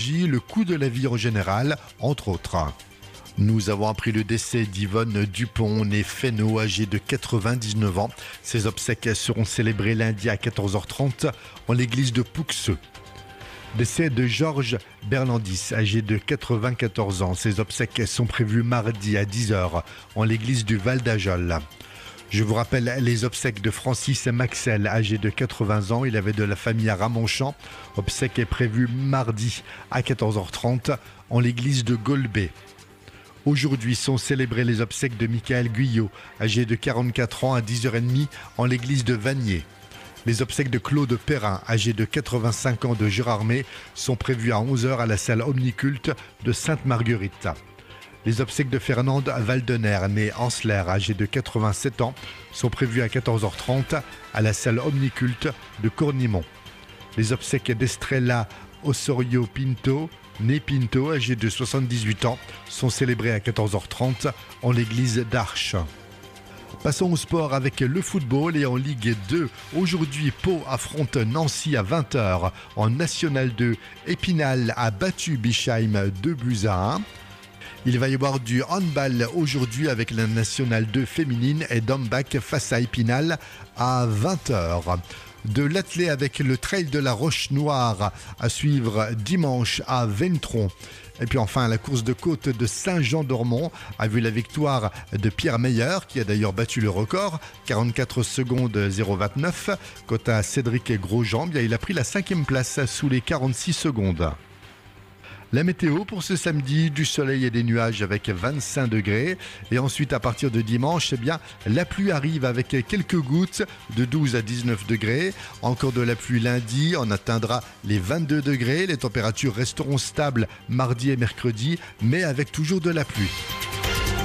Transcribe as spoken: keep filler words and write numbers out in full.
le coût de la vie en général, entre autres. Nous avons appris le décès d'Yvonne Dupont, née Fesneau, âgée de quatre-vingt-dix-neuf ans. Ses obsèques seront célébrées lundi à quatorze heures trente en l'église de Pouxeux. Décès de Georges Berlandis, âgé de quatre-vingt-quatorze ans. Ses obsèques sont prévues mardi à dix heures en l'église du Val d'Ajol. Je vous rappelle les obsèques de Francis Maxel, âgé de quatre-vingts ans. Il avait de la famille à Ramonchamp. Obsèques est prévues mardi à quatorze heures trente en l'église de Golbet. Aujourd'hui sont célébrées les obsèques de Michael Guyot, âgé de quarante-quatre ans, à dix heures trente en l'église de Vanier. Les obsèques de Claude Perrin, âgé de quatre-vingt-cinq ans, de Gérardmer, sont prévues à onze heures à la salle Omniculte de Sainte-Marguerite. Les obsèques de Fernande Valdener, née Ansler, âgé de quatre-vingt-sept ans, sont prévues à quatorze heures trente à la salle Omniculte de Cournimont. Les obsèques d'Estrella Osorio Pinto, née Pinto, âgée de soixante-dix-huit ans, sont célébrées à quatorze heures trente en l'église d'Arches. Passons au sport avec le football et en Ligue deux. Aujourd'hui, Pau affronte Nancy à vingt heures. En National deux, Épinal a battu Bischheim deux buts à un. Il va y avoir du handball aujourd'hui avec la National deux féminine et Dombach face à Épinal à vingt heures. De l'athlé avec le trail de la Roche Noire à suivre dimanche à Ventron. Et puis enfin, la course de côte de Saint-Jean-d'Ormont a vu la victoire de Pierre Meyer, qui a d'ailleurs battu le record, quarante-quatre secondes zéro vingt-neuf. Quant à Cédric Grosjean, bien, il a pris la cinquième place sous les quarante-six secondes. La météo pour ce samedi, du soleil et des nuages avec vingt-cinq degrés. Et ensuite, à partir de dimanche, eh bien, la pluie arrive avec quelques gouttes de douze à dix-neuf degrés. Encore de la pluie lundi, on atteindra les vingt-deux degrés. Les températures resteront stables mardi et mercredi, mais avec toujours de la pluie.